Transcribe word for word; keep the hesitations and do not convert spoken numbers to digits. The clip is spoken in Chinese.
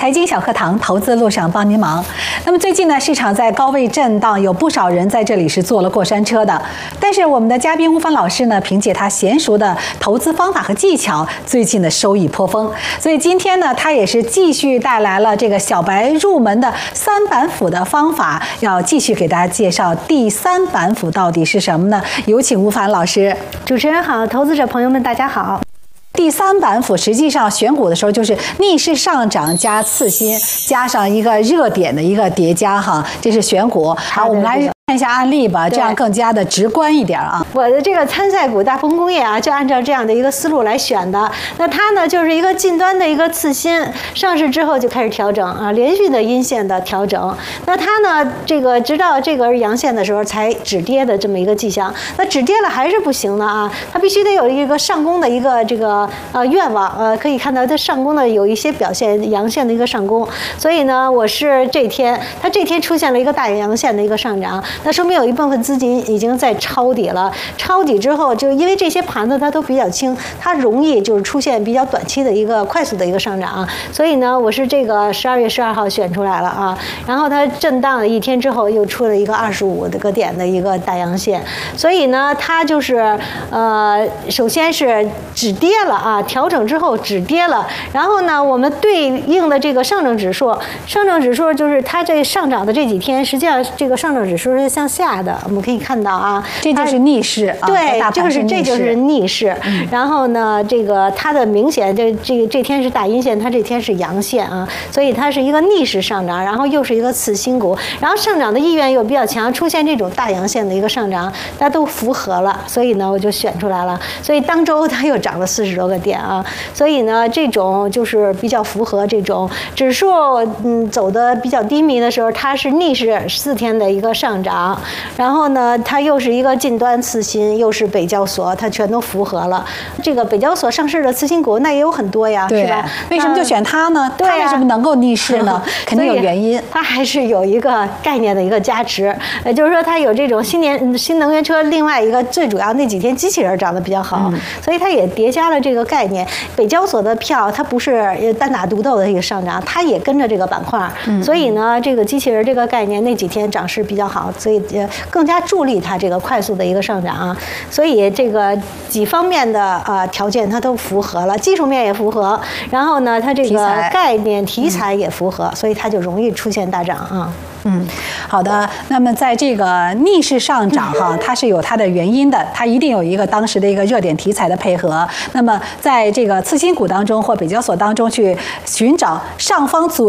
财经小课堂，投资路上帮您忙。那么最近呢，市场在高位震荡，有不少人在这里是坐了过山车的。但是我们的嘉宾吴凡老师呢，凭借他娴熟的投资方法和技巧，最近的收益颇丰。所以今天呢，他也是继续带来了这个小白入门的三板斧的方法，要继续给大家介绍第三板斧到底是什么呢？有请吴凡老师。 主持人好，投资者朋友们大家好。 第三板斧实际上选股的时候就是逆势上涨加次新加上一个热点的一个叠加哈，这是选股。好，我们来看一下案例吧，这样更加的直观一点啊。 我的这个参赛股大鹏工业啊，就按照这样的一个思路来选的。那它呢，就是一个近端的一个次新，上市之后就开始调整啊，连续的阴线的调整。那它呢，这个直到这根阳线的时候才止跌的这么一个迹象。那止跌了还是不行的啊，它必须得有一个上攻的一个这个呃愿望，呃，可以看到它上攻的有一些表现，阳线的一个上攻。所以呢，我是这天它这天出现了一个大阳线的一个上涨。那说明有一部分资金已经在抄底了，抄底之后，就因为这些盘子它都比较轻，它容易就是出现比较短期的一个快速的一个上涨，所以呢，我是这个十二月十二号选出来了啊，然后它震荡了一天之后，又出了一个二十五个点的一个大阳线，所以呢，它就是呃，首先是止跌了啊，调整之后止跌了，然后呢，我们对应的这个上证指数，上证指数就是它这上涨的这几天，实际上这个上证指数是向下的，我们可以看到啊， 这就是逆势啊， 对，就是这就是逆势。 嗯、 然后呢，这个它的明显这这这天是大阴线，它这天是阳线啊，所以它是一个逆势上涨，然后又是一个次新股，然后上涨的意愿又比较强，出现这种大阳线的一个上涨，大家都符合了，所以呢我就选出来了。所以当周它又涨了四十多个点啊，所以呢这种就是比较符合这种指数嗯走的比较低迷的时候，它是逆势四天的一个上涨。然后呢，它又是一个近端次新，又是北交所，它全都符合了。这个北交所上市的次新股，那也有很多呀，是吧？ 为什么就选它呢？ 对、啊， 它为什么能够逆势呢？肯定有原因。 它还是有一个概念的一个加持，也就是说，它有这种新年新能源车。另外一个最主要那几天机器人涨得比较好，嗯、所以它也叠加了这个概念。北交所的票，它不是单打独斗的一个上涨，它也跟着这个板块。嗯、所以呢，这个机器人这个概念那几天涨势比较好，所以呃更加助力它这个快速的一个上涨啊。所以这个几方面的呃条件它都符合了，技术面也符合，然后呢，它这个概念题材也符合，嗯、所以它就容易出现大涨啊。 嗯，好的。那么在这个逆势上涨哈，它是有它的原因的，它一定有一个当时的一个热点题材的配合。那么在这个次新股当中或北交所当中去寻找上方阻